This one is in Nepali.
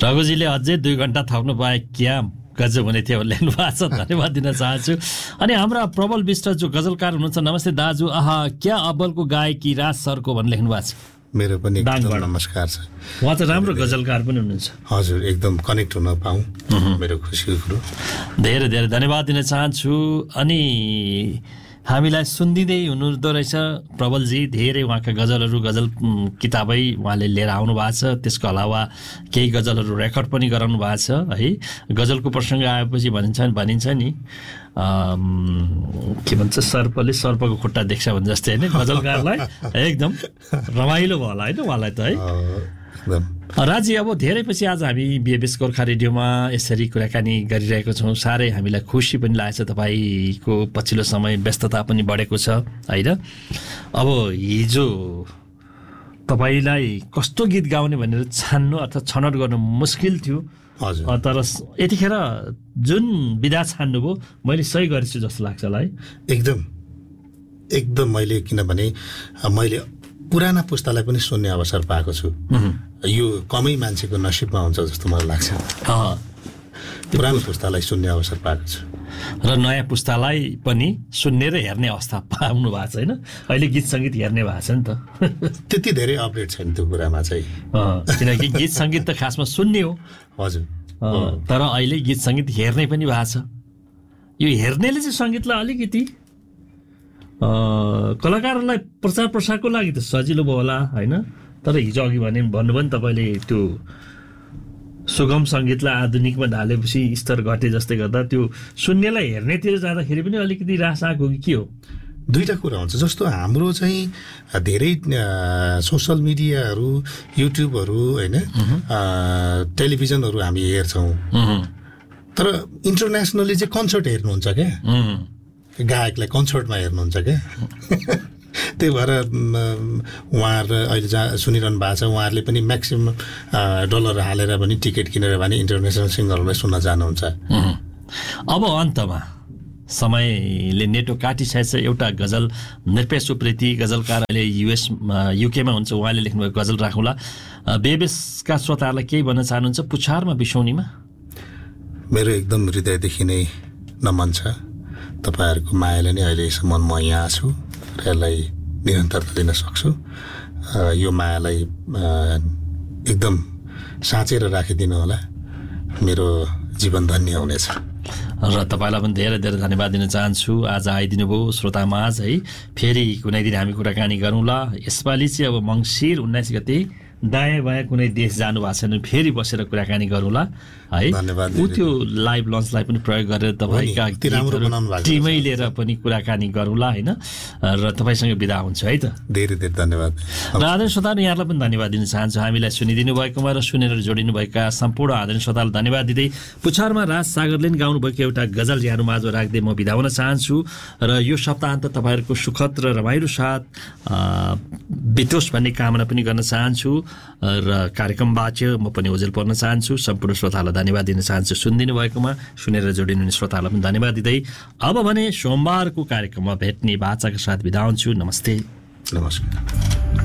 रघुजीले अझै 2 घण्टा थप्नु पाए क्या गजब हुने थियो लेख्नु भएको छ, धन्यवाद दिन चाहन्छु। अनि हाम्रा प्रबल विष्ट जो गजलकार हुनुहुन्छ, नमस्ते दाजु, आहा क्या अब्बलको गायकी राज सरको भनेर लेख्नु भएको छ। मेरो पनि एकदम नमस्कार छ। उहाँ त राम्रो गजलकार पनि हुनुहुन्छ। हजुर, एकदम कनेक्ट हुन पाऊँ मेरो खुसीको कुरो। धेरै धेरै धन्यवाद दिन चाहन्छु। अनि हामीलाई सुनिदिँदै हुनुहुँदो रहेछ प्रबलजी, धेरै उहाँका गजलहरू, गजल किताबै उहाँले लिएर आउनु भएको छ। त्यसको अलावा केही गजलहरू रेकर्ड पनि गराउनु भएको छ है। गजलको प्रसङ्ग आएपछि भनिन्छ नि के भन्छ, सर्पले सर्पको खुट्टा देख्छ भने जस्तै होइन, गजलकारलाई एकदम रमाइलो भयो होला होइन उहाँलाई त है। राजी, अब धेरै पछि आज हामी बिएबएस गोर्खा रेडियोमा यसरी कुराकानी गरिरहेको छौँ। साह्रै हामीलाई खुसी पनि लागेको छ। तपाईँको पछिल्लो समय व्यस्तता पनि बढेको छ होइन। अब हिजो तपाईँलाई कस्तो गीत गाउने भनेर छान्नु अथवा छनौट गर्नु मुस्किल थियो। तर यतिखेर जुन विधा छान्नुभयो मैले सही गरेछु जस्तो लाग्छ होला है। एकदम मैले, किनभने मैले पुराना पुस्तालाई पनि सुन्ने अवसर पाएको छु। यो कमै मान्छेको नसिबमा हुन्छ जस्तो मलाई लाग्छ। पुरानो पुस्तालाई सुन्ने अवसर पाएको छु र नयाँ पुस्तालाई पनि सुन्ने र हेर्ने अवस्था पाउनु भएको छैन। अहिले गीत सङ्गीत हेर्ने भएको छ नि त। त्यति धेरै अपडेट छैन त्यो कुरामा चाहिँ, किनकि गीत सङ्गीत त खासमा सुन्ने हो। हजुर, तर अहिले गीत सङ्गीत हेर्ने पनि भएको छ। यो हेर्नेले चाहिँ सङ्गीतलाई अलिकति कलाकारहरूलाई प्रचार प्रसारको लागि त सजिलो भयो होला होइन। तर हिजो अघि भन्नुभयो नि तपाईँले, त्यो सुगम सङ्गीतलाई आधुनिकमा ढालेपछि स्तर घटे जस्तै गर्दा त्यो सुन्नेलाई हेर्नेतिर जाँदाखेरि पनि अलिकति रास आएको कि के हो? दुईवटा कुरा हुन्छ। जस्तो हाम्रो चाहिँ धेरै सोसल मिडियाहरू, युट्युबहरू होइन, टेलिभिजनहरू हामी हेर्छौँ। तर इन्टरनेसनली चाहिँ कन्सर्ट हेर्नुहुन्छ क्या, गायकलाई कन्सर्टमा हेर्नुहुन्छ क्या। त्यही भएर उहाँहरू अहिले जहाँ सुनिरहनु भएको छ, उहाँहरूले पनि म्याक्सिमम् डलर हालेर पनि टिकट किनेर भने इन्टरनेसनल सिङ्गरहरूलाई सुन्न जानुहुन्छ। अब अन्तमा समयले नेटो काटिसकेको छ। एउटा गजल निरपेश उप्रेती गजलकार अहिले युकेमा हुन्छ, उहाँले लेख्नुभएको गजल राखौँला। बेबेसका श्रोताहरूलाई केही भन्न चाहनुहुन्छ पुछारमा बिसौनीमा? मेरो एकदम हृदयदेखि नै नमन छ। तपाईँहरूको मायाले नै अहिलेसम्म म यहाँ छु र यसलाई निरन्तरता दिन सक्छु। यो मायालाई एकदम साँचेर राखिदिनु होला, मेरो जीवन धन्य हुनेछ। र तपाईँलाई पनि धेरै धेरै धन्यवाद दिन चाहन्छु। आज आइदिनु भयो श्रोतामाझ है। फेरि कुनै दिन हामी कुराकानी गरौँला। यसपालि चाहिँ अब मङ्सिर 19 गते दायाँ बायाँ कुनै देश जानु भएको छैन, फेरि बसेर कुराकानी गरौँला है। ऊ त्यो लाइभ लन्चलाई पनि प्रयोग गरेर तपाईँका टिमै लिएर पनि कुराकानी गरौँला होइन। र तपाईँसँग बिदा हुन्छु है त। धेरै धेरै धन्यवाद। र आदरणीय श्रोताहरू यहाँलाई पनि धन्यवाद दिन चाहन्छु। हामीलाई सुनिदिनु भएकोमा र सुनेर जोडिनु भएका सम्पूर्ण आदरणीय श्रोतालाई धन्यवाद दिँदै पुछारमा राज सागरले गाउनुभएको एउटा गजल यहाँहरू माझ राख्दै म बिदा हुन चाहन्छु। र यो सप्ताहन्त तपाईँहरूको सुखद र रमाइलो साथ बितोस् भन्ने कामना पनि गर्न चाहन्छु। र कार्यक्रमबाट म पनि ओझेल पर्न चाहन्छु। सम्पूर्ण श्रोतालाई धन्यवाद दिन चाहन्छु सुनिदिनु भएकोमा। सुनेर जोडिनु श्रोतालाई पनि धन्यवाद दिँदै अब भने सोमबारको कार्यक्रममा भेट्ने बाचाका साथ बिदा हुन्छु। नमस्ते, नमस्कार।